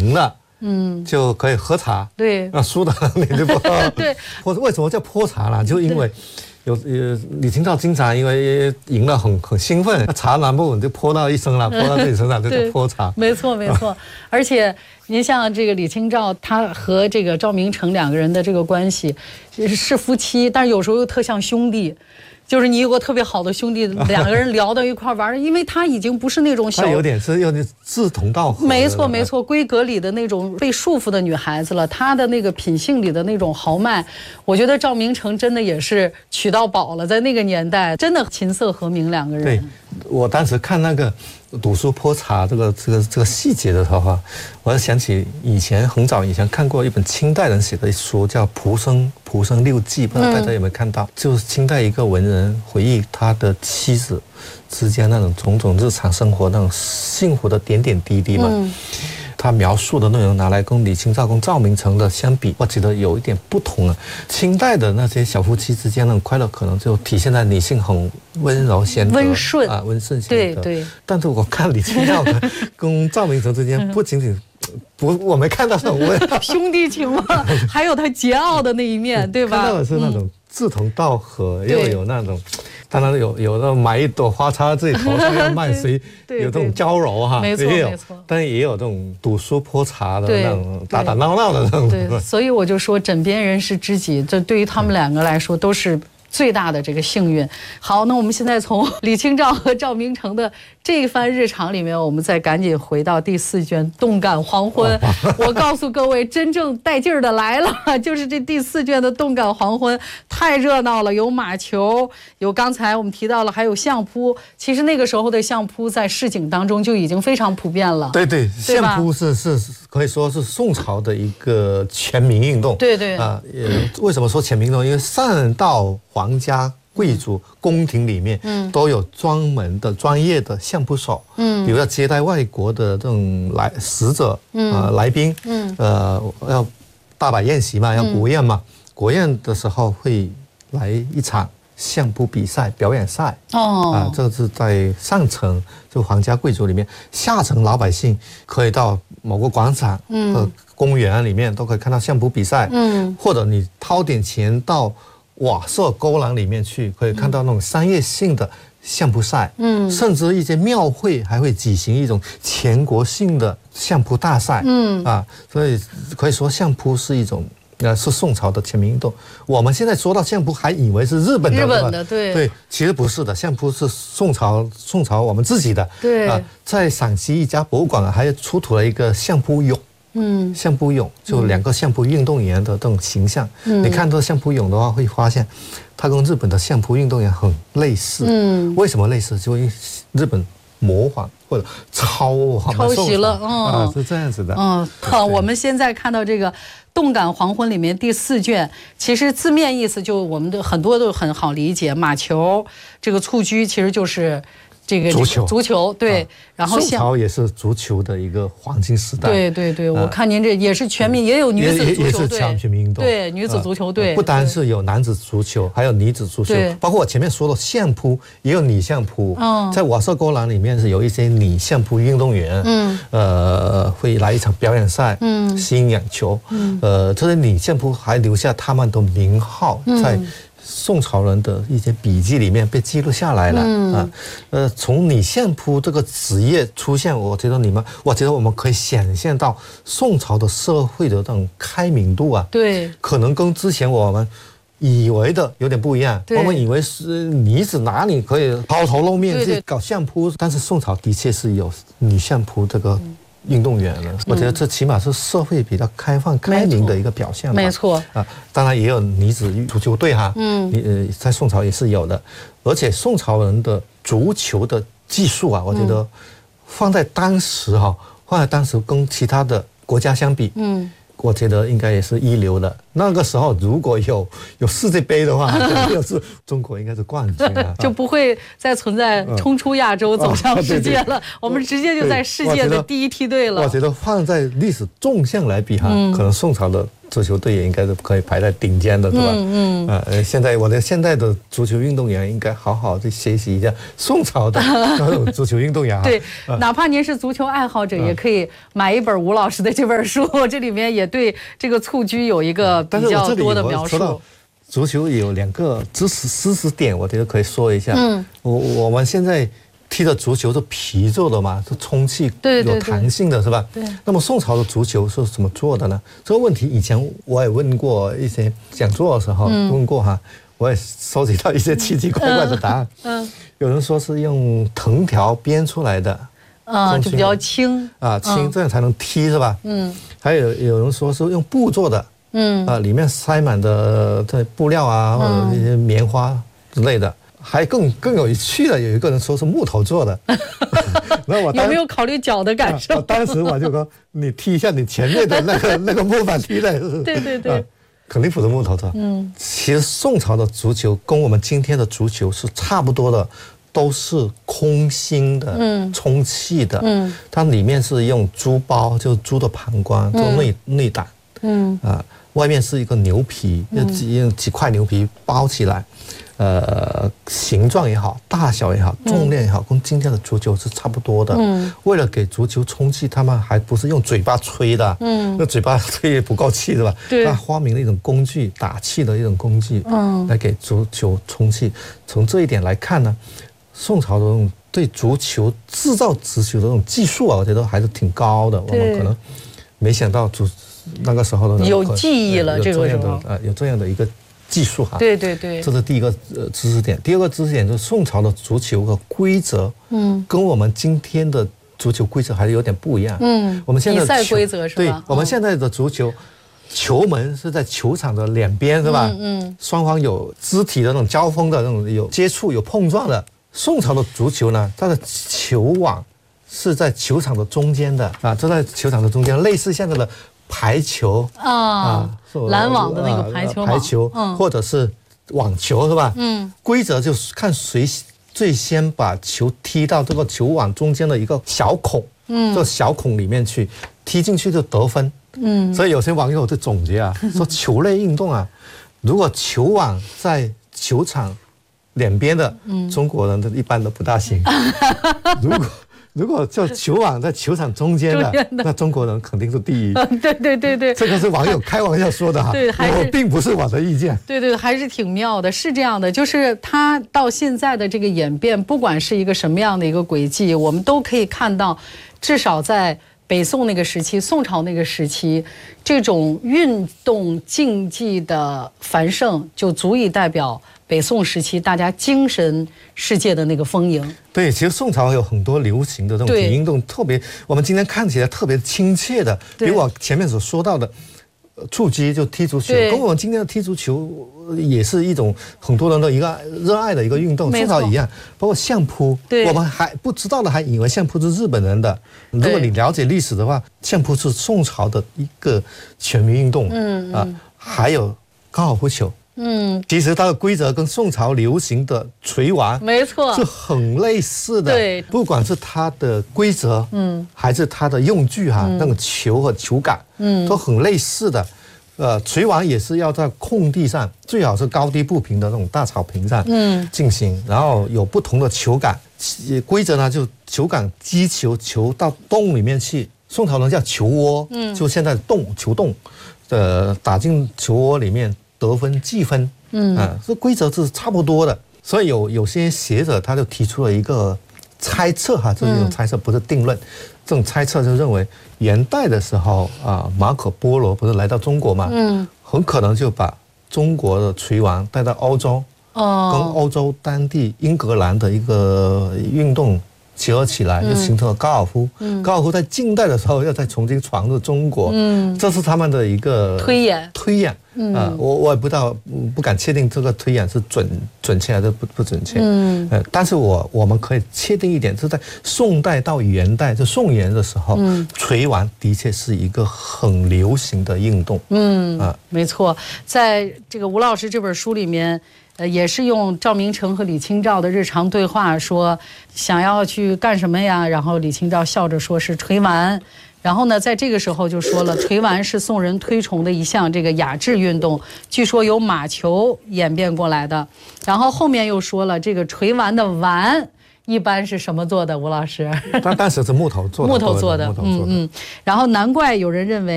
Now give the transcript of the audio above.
赢了，就可以喝茶。 对， 输的你就不喝。 对， 为什么叫泼茶呢？就因为李清照经常因为赢了很兴奋，那茶拿不稳就泼到一身了，泼到自己身上就叫泼茶。 没错没错，而且您像这个李清照，她和这个赵明诚两个人的这个关系是夫妻，但是有时候又特像兄弟。就是你有个特别好的兄弟，两个人聊到一块玩，因为他已经不是那种小， 他有点志同道合。 没错没错，闺阁里的那种被束缚的女孩子了，她的那个品性里的那种豪迈，我觉得赵明诚真的也是娶到宝了，在那个年代真的琴瑟和鸣两个人。 对，我当时看那个读书泼茶这个细节的时候，我就想起很早以前看过一本清代人写的书，叫《蒲生六记》，不知道大家有没有看到？就是清代一个文人回忆他的妻子之间那种种种日常生活那种幸福的点点滴滴嘛。他描述的内容拿来跟李清照跟赵明诚的相比，我觉得有一点不同啊。清代的那些小夫妻之间的快乐，可能就体现在女性很温柔贤德、 温顺啊，温顺贤德。 对。 但是我看李清照跟赵明诚之间，不仅仅我没看到这种兄弟情嘛，还有他桀骜的那一面，对吧？ 看到的是那种志同道合，又有那种。当然有那买一朵花插自己头上要卖谁有这种娇柔哈， 没错没错， 但也有这种读书泼茶的那种打打闹闹的那种。 对，所以我就说枕边人是知己，这对于他们两个来说都是最大的这个幸运。好，那我们现在从李清照和赵明诚的这一番日常里面，我们再赶紧回到第4卷《动感黄昏》。我告诉各位，真正带劲儿的来了，就是这第4卷的《动感黄昏》，太热闹了，有马球，有刚才我们提到了，还有相扑。其实那个时候的相扑在市井当中就已经非常普遍了。 对，相扑是可以说是宋朝的一个全民运动。 对为什么说全民运动？因为上到皇家贵族宫廷里面，都有专门的专业的相扑手，比如要接待外国的这种使者，来宾，要大摆宴席嘛，要国宴嘛，国宴的时候会来一场相扑比赛表演赛。这个是在上层就皇家贵族里面，下层老百姓可以到某个广场和公园里面都可以看到相扑比赛，或者你掏点钱到瓦舍勾栏里面去，可以看到那种商业性的相扑赛，甚至一些庙会还会举行一种全国性的相扑大赛，所以可以说相扑是一种是宋朝的全民运动。我们现在说到相扑，还以为是日本的，对，其实不是的，相扑是宋朝我们自己的，在陕西一家博物馆还出土了一个相扑俑。相扑俑就2个相扑运动员的这种形象，你看到相扑俑的话，会发现它跟日本的相扑运动员很类似。为什么类似？就因为日本模仿或者抄袭了， 是这样子的。 好，我们现在看到这个《动感黄昏》里面第4卷，其实字面意思就我们的很多都很好理解，马球这个蹴鞠其实就是这个足球对，然后宋朝也是足球的一个黄金时代。 对，我看您这也是全民，也有女子足球队， 全民运动。 对，女子足球队不单是有男子足球，还有女子足球，包括我前面说的相扑，也有女相扑。在瓦舍勾栏里面是有一些女相扑运动员，会来一场表演赛，吸引眼球。这些女相扑还留下他们的名号在宋朝人的一些笔记里面被记录下来了。从女相扑这个职业出现，我觉得我们可以想象到宋朝的社会的这种开明度啊， 对， 可能跟之前我们以为的有点不一样。我们以为是女子哪里可以抛头露面去搞相扑，但是宋朝的确是有女相扑这个运动员了。我觉得这起码是社会比较开放开明的一个表现吧。 没错当然也有女子足球队哈，在宋朝也是有的。而且宋朝人的足球的技术啊，我觉得放在当时跟其他的国家相比，我觉得应该也是一流的。那个时候如果有世界杯的话，中国应该是冠军啊， 就不会再存在冲出亚洲走向世界了。我们直接就在世界的第一梯队了。 我觉得放在历史纵向来比可能宋朝的足球队也应该是可以排在顶尖的，是吧？现在我的现在的足球运动员应该好好的学习一下宋朝的那种足球运动员。 对，哪怕您是足球爱好者，也可以买一本吴老师的这本书，这里面也对这个蹴鞠有一个比较多的描述。 足球有2个知识点，我觉得可以说一下。我们现在踢的足球是皮做的嘛，是充气有弹性的，是吧？对。那么宋朝的足球是怎么做的呢？这个问题以前我也问过一些讲座的时候问过哈，我也收集到一些奇奇怪怪的答案。有人说是用藤条编出来的， 就比较轻轻，这样才能踢，是吧？还有人说是用布做的，里面塞满的这布料啊，或者一些棉花之类的。还更有趣的，有一个人说是木头做的，那我有没有考虑脚的感受？ 当时我就说，你踢一下你前面的那个木板踢的， 对， 肯定不是木头做。其实宋朝的足球跟我们今天的足球是差不多的，都是空心的，充气的，它里面是用猪包，就是猪的膀胱做内胆，外面是一个牛皮，用几块牛皮包起来。形状也好，大小也好，重量也好，跟今天的足球是差不多的。为了给足球充气，他们还不是用嘴巴吹的，那嘴巴吹也不够气，是吧？他发明了一种工具，打气的一种工具，来给足球充气。从这一点来看呢，宋朝的这种对足球制造足球的这种技术啊，我觉得还是挺高的。我们可能没想到那个时候的有记忆了，这个时候有这样的一个技术哈， 对， 这是第一个知识点。第二个知识点就是宋朝的足球的规则，跟我们今天的足球规则还是有点不一样。我们现在比赛规则是吧？ 对，我们现在的足球，球门是在球场的两边，是吧？双方有肢体的那种交锋的那种有接触有碰撞的。宋朝的足球呢，它的球网是在球场的中间的这在球场的中间，类似现在的排球拦网的那个排球或者是网球，是吧？规则就是看谁最先把球踢到这个球网中间的一个小孔，这小孔里面去，踢进去就得分。所以有些网友就总结说球类运动如果球网在球场两边的，中国人一般都不大行。如果就球网在球场中间的，那中国人肯定是第一。 对， 这个是网友开玩笑说的哈，我并不是我的意见。 对，还是挺妙的，是这样的，就是它到现在的这个演变，不管是一个什么样的一个轨迹，我们都可以看到，至少在北宋那个时期、宋朝那个时期，这种运动竞技的繁盛，就足以代表北宋时期大家精神世界的那个丰盈。 对，其实宋朝有很多流行的这种体育运动，特别我们今天看起来特别亲切的，比如我前面所说到的蹴鞠，就踢足球，跟我们今天的踢足球也是一种很多人的一个热爱的一个运动。宋朝一样，包括相扑，我们还不知道的还以为相扑是日本人的。如果你了解历史的话，相扑是宋朝的一个全民运动。还有高尔夫球。其实它的规则跟宋朝流行的锤丸没错是很类似的。 对， 不管是它的规则，还是它的用具那个球和球杆，都很类似的。锤丸也是要在空地上，最好是高低不平的那种大草坪上进行，然后有不同的球杆。规则呢，就球杆击球到洞里面去，宋朝人叫球窝，就现在球洞，打进球窝里面。得分计分，这规则是差不多的，所以有些学者他就提出了一个猜测这是一种猜测，不是定论。这种猜测就认为元代的时候马可波罗不是来到中国嘛，很可能就把中国的锤丸带到欧洲，跟欧洲当地英格兰的一个运动结合起来，就形成了高尔夫。高尔夫在近代的时候要再重新传入中国，这是他们的一个推演。我也不知道，不敢确定这个推演是准确还是不准确。但是我们可以确定一点，是在宋代到元代，就宋元的时候，锤丸的确是一个很流行的运动。 没错，在这个吴老师这本书里面。也是用赵明诚和李清照的日常对话说想要去干什么呀？然后李清照笑着说是锤丸， 然后呢，在这个时候就说了，锤丸是宋人推崇的一项这个雅致运动，据说由马球演变过来的。然后后面又说了，这个锤丸的丸一般是什么做的？吴老师？ 但是是木头做的， 然后难怪有人认为。